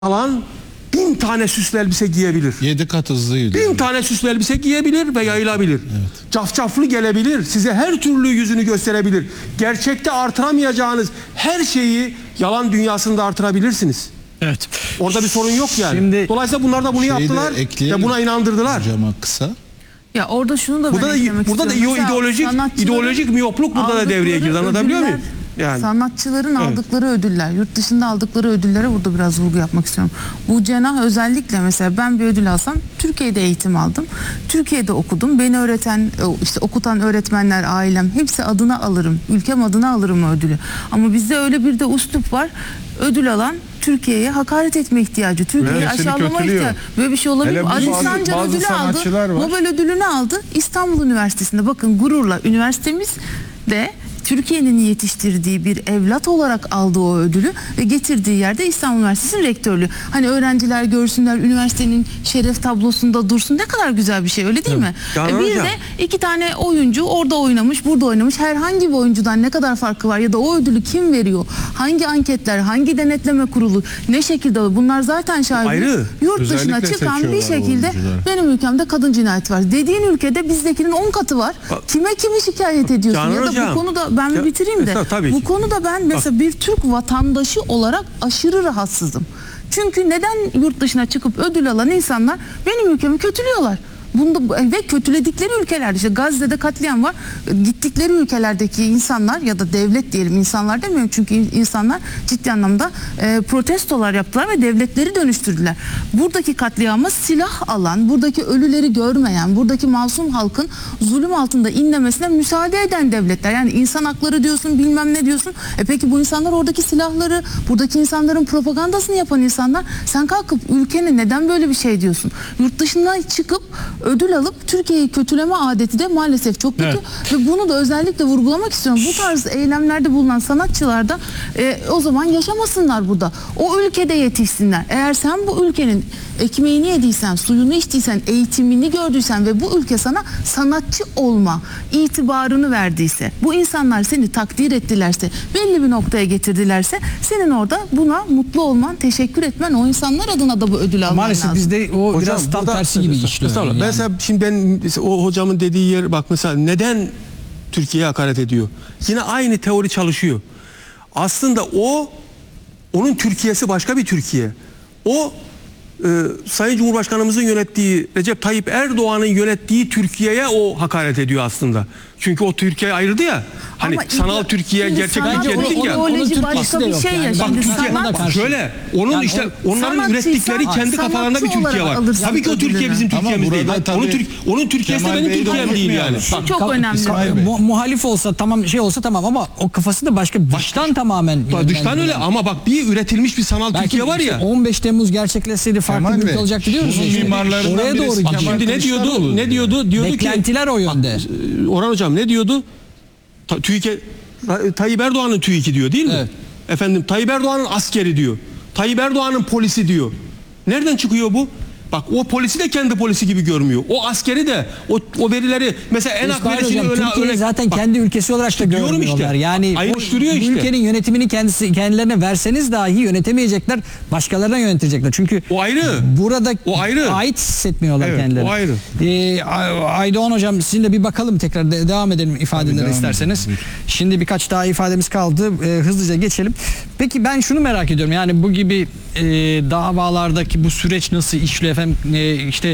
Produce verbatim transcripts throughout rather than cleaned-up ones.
alan bin tane süslü elbise giyebilir. Yedi kat hızlıydı. Bin tane süslü elbise giyebilir ve yayılabilir. Evet. Cafcaflı gelebilir. Size her türlü yüzünü gösterebilir. Gerçekte artıramayacağınız her şeyi yalan dünyasında artırabilirsiniz. Evet. Orada bir sorun yok yani. Şimdi, dolayısıyla bunlar da bunu yaptılar ve buna inandırdılar. Hocama kısa. Ya orada şunu da burada ben da, eklemek burada da istiyorum. ideolojik ideolojik miyopluk burada da devreye girdi. Anlatabiliyor muyum? Yani. Sanatçıların evet. aldıkları ödüller, yurt dışında aldıkları ödüllere burada biraz vurgu yapmak istiyorum. Bu cenah özellikle mesela ben bir ödül alsam, Türkiye'de eğitim aldım, Türkiye'de okudum, beni öğreten, işte okutan öğretmenler, ailem, hepsi adına alırım, ülkem adına alırım o ödülü. Ama bizde öyle bir de üslup var, ödül alan Türkiye'ye hakaret etme ihtiyacı, Türkiye'yi aşağılama ihtiyacı. Böyle bir şey olabilir mi? Ali Sancar ödülü aldı, var. Nobel ödülünü aldı İstanbul Üniversitesi'nde. Bakın gururla üniversitemiz de Türkiye'nin yetiştirdiği bir evlat olarak aldığı o ödülü ve getirdiği yerde İstanbul Üniversitesi'nin rektörlüğü. Hani öğrenciler görsünler, üniversitenin şeref tablosunda dursun, ne kadar güzel bir şey, öyle değil mi? E bir de iki tane oyuncu orada oynamış, burada oynamış. Herhangi bir oyuncudan ne kadar farkı var ya da o ödülü kim veriyor? Hangi anketler, hangi denetleme kurulu, ne şekilde alıyor? Bunlar zaten şahit. Yurt dışına özellikle çıkan bir şekilde oyuncular. Benim ülkemde kadın cinayeti var. Dediğin ülkede bizdekinin on katı var. Kime kimi şikayet ediyorsun? Canan ya da hocam, bu konuda ben bir bitireyim de. Tabii bu ki. konuda ben mesela bir Türk vatandaşı olarak aşırı rahatsızım. Çünkü neden yurt dışına çıkıp ödül alan insanlar benim ülkemi kötülüyorlar? Bunda ve kötüledikleri ülkelerde, işte Gazze'de katliam var. Gittikleri ülkelerdeki insanlar ya da devlet diyelim, insanlar demiyorum çünkü insanlar ciddi anlamda e, protestolar yaptılar ve devletleri dönüştürdüler. Buradaki katliama silah alan, buradaki ölüleri görmeyen, buradaki masum halkın zulüm altında inlemesine müsaade eden devletler. Yani insan hakları diyorsun, bilmem ne diyorsun. E peki bu insanlar oradaki silahları, buradaki insanların propagandasını yapan insanlar, sen kalkıp ülkene neden böyle bir şey diyorsun? Yurt dışına çıkıp ödül alıp Türkiye'yi kötüleme adeti de maalesef çok kötü. Evet. Ve bunu da özellikle vurgulamak istiyorum. Bu tarz eylemlerde bulunan sanatçılar da e, o zaman yaşamasınlar burada. O ülkede yetişsinler. Eğer sen bu ülkenin ekmeğini yediysen, suyunu içtiysen, eğitimini gördüysen ve bu ülke sana sanatçı olma itibarını verdiyse, bu insanlar seni takdir ettilerse, belli bir noktaya getirdilerse, senin orada buna mutlu olman, teşekkür etmen, o insanlar adına da bu ödül alman maalesef lazım. bizde o hocam, biraz tam tersi gibi işliyor. Yani. Mesela şimdi ben o hocamın dediği yer, bak mesela neden Türkiye'ye hakaret ediyor? Yine aynı teori çalışıyor. Aslında o, onun Türkiye'si başka bir Türkiye. O e, Sayın Cumhurbaşkanımızın yönettiği, Recep Tayyip Erdoğan'ın yönettiği Türkiye'ye o hakaret ediyor aslında. Çünkü o Türkiye ayrıldı ya. Hani ama sanal Türkiye, gerçek Türkiye dedik ya. Ideoloji başka bir şey ya. Bak Şimdi Türkiye, bak şöyle, onun yani işte o, onların ürettikleri kendi kafalarında bir Türkiye var. Tabii ki o Türkiye bizim Türkiye'miz değil. Onun, Türk, onun Türkiye'si de benim Türkiye'm değil yani. Bak, çok Ka önemli. Mu muhalif olsa tamam, şey olsa tamam, ama o kafası da başka, dıştan tamamen. Dıştan öyle yani. Ama bak bir üretilmiş bir sanal belki Türkiye var ya. on beş Temmuz gerçekleşseydi farklı bir ülke olacaktı diyoruz ya. Işte. Oraya doğru gidiyor. Şimdi ne diyordu? Ne diyordu? Diyordu ki beklentiler o yönde. Orhan hocam ne diyordu? TÜİK'e, Tayyip Erdoğan'ın TÜİK'i diyor değil mi? Evet. Efendim Tayyip Erdoğan'ın askeri diyor. Tayyip Erdoğan'ın polisi diyor. Nereden çıkıyor bu? Bak o polisi de kendi polisi gibi görmüyor. O askeri de o, o verileri mesela en hak verisini öyle öyle zaten bak, kendi ülkesi olarak da görmüyorlar. Işte, yani bu, işte. bu ülkenin yönetimini kendisi kendilerine verseniz dahi yönetemeyecekler. Başkalarına yönetecekler. Çünkü o ayrı. Burada o ayrı. ait hissetmiyorlar evet, kendilerine. O ayrı. Ee, Aydoğan hocam sizinle bir bakalım, tekrar de, devam edelim ifadelere isterseniz. Edelim. Şimdi birkaç daha ifademiz kaldı. Ee, hızlıca geçelim. Peki ben şunu merak ediyorum. Yani bu gibi e, davalardaki bu süreç nasıl işliyor efendim? E, işte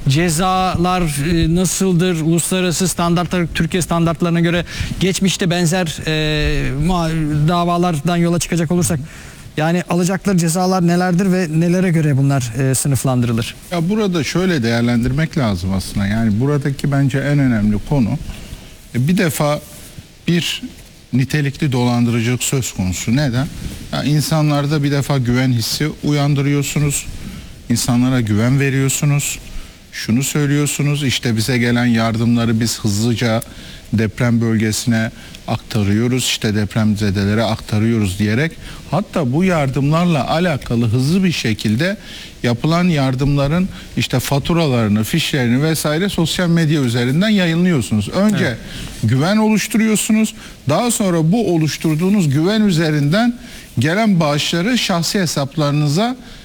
cezalar e, nasıldır? Uluslararası standartlar, Türkiye standartlarına göre geçmişte benzer e, davalardan yola çıkacak olursak, yani alacakları cezalar nelerdir ve nelere göre bunlar e, sınıflandırılır? Ya burada şöyle değerlendirmek lazım aslında. Yani buradaki bence en önemli konu, e, bir defa bir nitelikli dolandırıcılık söz konusu. Neden? Ya insanlarda bir defa güven hissi uyandırıyorsunuz. İnsanlara güven veriyorsunuz. Şunu söylüyorsunuz, işte bize gelen yardımları biz hızlıca deprem bölgesine aktarıyoruz, işte depremzedelere aktarıyoruz diyerek, hatta bu yardımlarla alakalı hızlı bir şekilde yapılan yardımların işte faturalarını, fişlerini vesaire sosyal medya üzerinden yayınlıyorsunuz. Önce evet. güven oluşturuyorsunuz. Daha sonra bu oluşturduğunuz güven üzerinden gelen bağışları şahsi hesaplarınıza